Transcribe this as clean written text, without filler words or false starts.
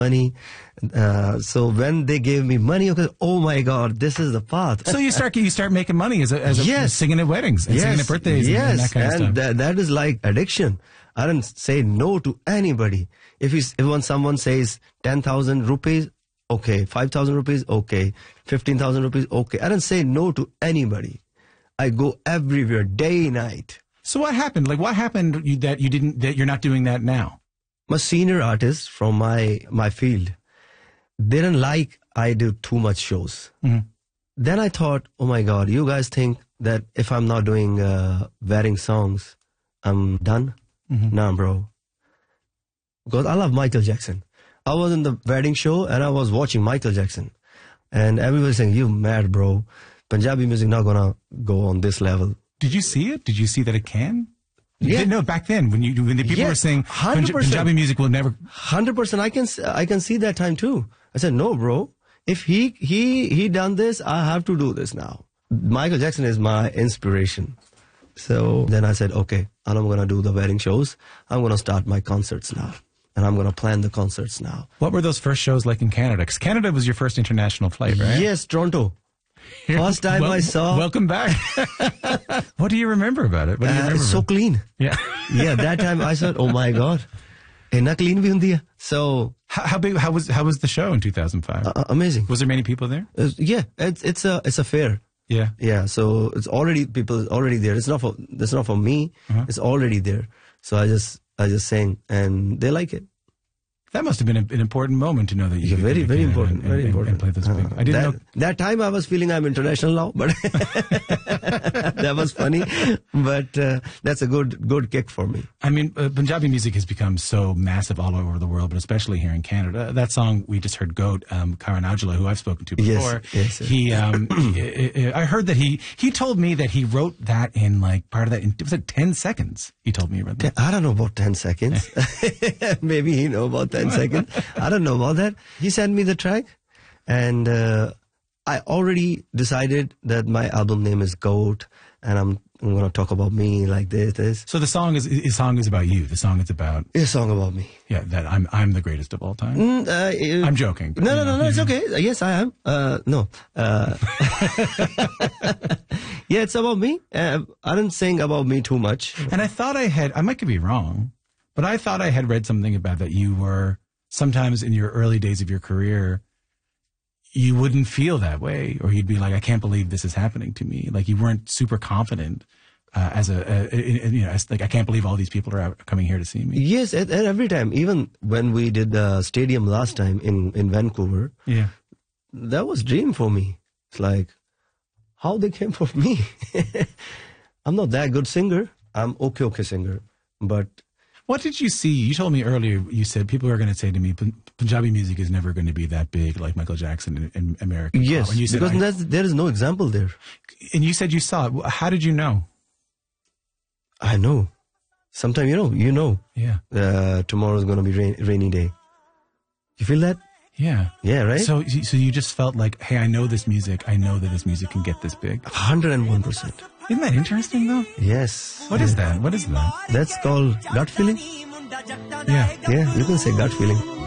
money. So when they gave me money, okay, oh my God, this is the path. So you start making money as a Yes. singing at weddings and singing at birthdays and that kind of stuff. That is like addiction. I don't say no to anybody. If when someone says 10,000 rupees, okay, 5,000 rupees, okay, 15,000 rupees, okay. I don't say no to anybody. I go everywhere, day, night. So what happened? Like what happened that you're not doing that now? My senior artists from my field, they didn't like I do too much shows. Mm-hmm. Then I thought, oh my God, you guys think that if I'm not doing wedding songs, I'm done? Mm-hmm. Nah, bro. Because I love Michael Jackson. I was in the wedding show and I was watching Michael Jackson. And everybody saying, you mad, bro. Punjabi music not gonna go on this level. Did you see it? Did you see that it can? Yeah. No, back then when the people were saying 100%. Punjabi music will never. 100%. I can see that time too. I said, no, bro. If he done this, I have to do this now. Michael Jackson is my inspiration. So then I said, okay, and I'm gonna do the wedding shows. I'm gonna start my concerts now. And I'm going to plan the concerts now. What were those first shows like in Canada? Because Canada was your first international flight, right? Yes, Toronto. First time I saw... Welcome back. What do you remember about it? What do you remember? It's so clean. Yeah. Yeah, that time I said, oh my God. Inna clean bhi hundi hai. So... How was the show in 2005? Amazing. Was there many people there? Yeah, it's a fair. Yeah. Yeah, so it's already, people already there. It's not for me. Uh-huh. It's already there. So I just sang and they like it. That must have been an important moment to know that you very, very important. Very important. And play this big. I didn't know. That time I was feeling I'm international now, but that was funny. But that's a good kick for me. I mean, Punjabi music has become so massive all over the world, but especially here in Canada. That song we just heard, Goat, Karan Aujla, who I've spoken to before. Yes. He, I heard that he told me that he wrote that in like part of that. It was like 10 seconds. He told me he wrote that. I don't know about 10 seconds. Maybe he know about 10 seconds. I don't know about that. He sent me the track and I already decided that my album name is Goat and I'm going to talk about me like this. So the song is about you. The song is about... It's a song about me. Yeah, that I'm the greatest of all time. I'm joking. No, it's okay. Yes, I am. No. Yeah, it's about me. I didn't sing about me too much. And I might be wrong, but I thought I had read something about that you were... Sometimes in your early days of your career, you wouldn't feel that way, or you'd be like, I can't believe this is happening to me. Like you weren't super confident as like, I can't believe all these people are coming here to see me. Yes, at every time. Even when we did the stadium last time in Vancouver, yeah, that was dream for me. It's like, how they came for me. I'm not that good singer. I'm okay singer, but... What did you see? You told me earlier, you said people are going to say to me, Punjabi music is never going to be that big like Michael Jackson in American Yes, pop. And you said, because there is no example there. And you said you saw it. How did you know? I know. Sometimes you know. Yeah. Tomorrow's going to be rainy day. You feel that? Yeah. Yeah, right? So you just felt like, hey, I know this music. I know that this music can get this big. 101%. Isn't that interesting, though? Yes. What is that? What is that? That's called gut feeling. Yeah. Yeah, you can say gut feeling.